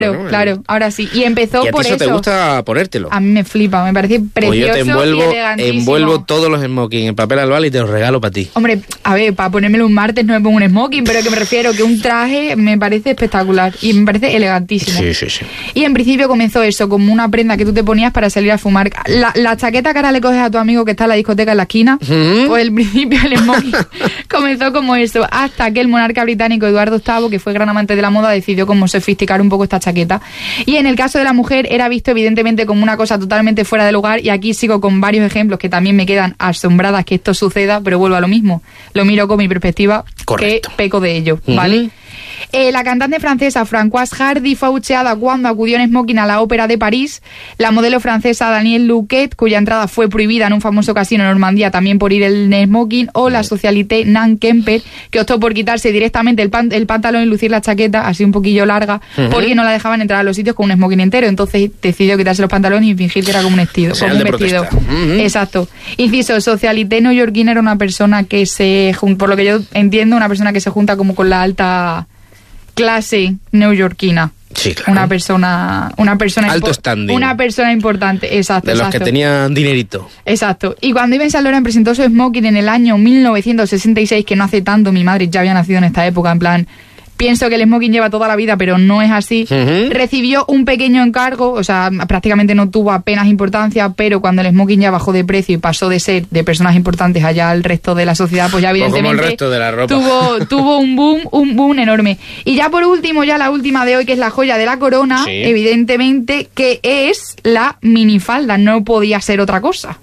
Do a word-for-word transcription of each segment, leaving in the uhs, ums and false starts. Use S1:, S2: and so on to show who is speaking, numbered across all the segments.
S1: Claro, claro, ahora sí. Y empezó
S2: ¿Y a ti
S1: por
S2: eso
S1: eso.
S2: te gusta ponértelo?
S1: A mí me flipa, me parece precioso.
S2: Pues yo te envuelvo,
S1: y elegantísimo.
S2: envuelvo todos los smoking en papel albal y te los regalo para ti.
S1: Hombre, a ver, para ponérmelo un martes no me pongo un smoking, pero que me refiero que un traje me parece espectacular y me parece elegantísimo.
S2: Sí, sí, sí.
S1: Y en principio comenzó eso, como una prenda que tú te ponías para salir a fumar. La, la chaqueta que ahora le coges a tu amigo que está en la discoteca en la esquina,
S2: ¿Mm?
S1: pues el principio el smoking comenzó como eso, hasta que el monarca británico Eduardo octavo, que fue gran amante de la moda, decidió como sofisticar un poco esta chaqueta. Y en el caso de la mujer era visto evidentemente como una cosa totalmente fuera de lugar, y aquí sigo con varios ejemplos que también me quedan asombradas que esto suceda, pero vuelvo a lo mismo. Lo miro con mi perspectiva,
S2: Correcto.
S1: que peco de ello, ¿vale?
S2: Uh-huh.
S1: Eh, la cantante francesa Françoise Hardy fue abucheada cuando acudió en smoking a la Ópera de París. La modelo francesa Danielle Louquet, cuya entrada fue prohibida en un famoso casino en Normandía también por ir en smoking. O la socialité Nan Kemper, que optó por quitarse directamente el, pan, el pantalón y lucir la chaqueta así un poquillo larga, uh-huh. porque no la dejaban entrar a los sitios con un smoking entero. Entonces decidió quitarse los pantalones y fingir que era como un vestido. Como un vestido. Uh-huh. Exacto. Inciso, socialité neoyorquina era una persona que se, por lo que yo entiendo, una persona que se junta como con la alta clase neoyorquina.
S2: Sí, claro.
S1: Una persona, una persona
S2: alto
S1: impo-
S2: standing.
S1: Una persona importante, exacto.
S2: De los
S1: exacto.
S2: que tenían dinerito.
S1: Exacto. Y cuando Yves Saint Laurent presentó su smoking en el año mil novecientos sesenta y seis, que no hace tanto, mi madre ya había nacido en esta época, en plan, pienso que el smoking lleva toda la vida, pero no es así. Uh-huh. Recibió un pequeño encargo, o sea, prácticamente no tuvo apenas importancia, pero cuando el smoking ya bajó de precio y pasó de ser de personas importantes allá al resto de la sociedad, pues ya evidentemente
S2: como el resto de la ropa.
S1: tuvo tuvo un boom, un boom enorme. Y ya por último, ya la última de hoy, que es la joya de la corona, sí. evidentemente, que es la minifalda, no podía ser otra cosa.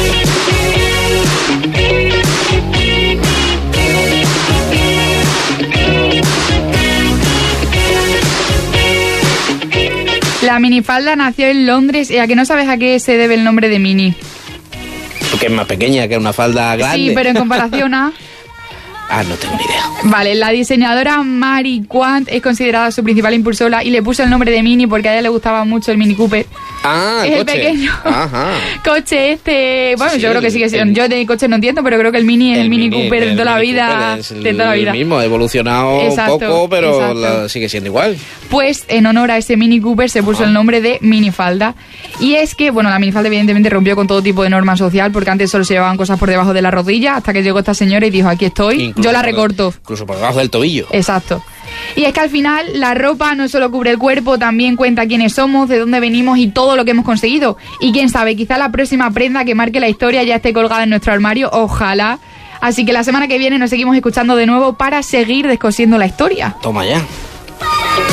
S1: La minifalda nació en Londres, y a que no sabes a qué se debe el nombre de mini.
S2: Porque es más pequeña que una falda grande.
S1: Sí, pero en comparación a...
S2: Ah, no tengo ni idea.
S1: Vale, la diseñadora Mary Quant es considerada su principal impulsora y le puso el nombre de Mini porque a ella le gustaba mucho el Mini Cooper.
S2: Ah,
S1: es
S2: coche.
S1: el pequeño
S2: Ajá.
S1: coche este. Bueno,
S2: sí,
S1: yo creo que sigue siendo.
S2: El,
S1: yo de coche no entiendo, pero creo que el Mini es el, el Mini Cooper el, de toda la vida.
S2: Es el,
S1: de toda la vida.
S2: El mismo, ha evolucionado
S1: exacto,
S2: un poco, pero la, sigue siendo igual.
S1: Pues en honor a ese Mini Cooper se puso ah. el nombre de minifalda. Y es que, bueno, la minifalda evidentemente rompió con todo tipo de norma social, porque antes solo se llevaban cosas por debajo de la rodilla, hasta que llegó esta señora y dijo, aquí estoy, incluso yo la recorto.
S2: Por, incluso por debajo del tobillo.
S1: Exacto. Y es que al final la ropa no solo cubre el cuerpo, también cuenta quiénes somos, de dónde venimos y todo lo que hemos conseguido. Y quién sabe, quizá la próxima prenda que marque la historia ya esté colgada en nuestro armario, ojalá. Así que la semana que viene nos seguimos escuchando de nuevo para seguir descosiendo la historia.
S2: Toma ya.